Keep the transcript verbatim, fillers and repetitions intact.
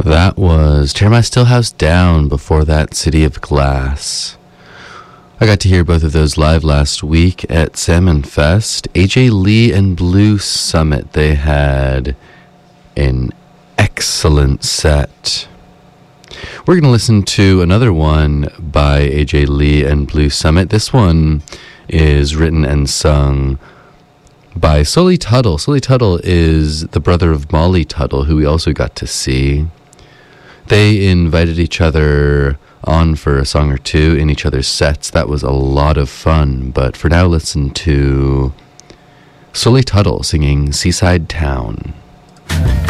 That was Tear My Stillhouse Down, before that City of Glass. I got to hear both of those live last week at Salmon Fest. A J Lee and Blue Summit, they had an excellent set. We're going to listen to another one by A J Lee and Blue Summit. This one is written and sung by Sully Tuttle. Sully Tuttle is the brother of Molly Tuttle, who we also got to see. They invited each other on for a song or two in each other's sets. That was a lot of fun. But for now, listen to Sully Tuttle singing Seaside Town.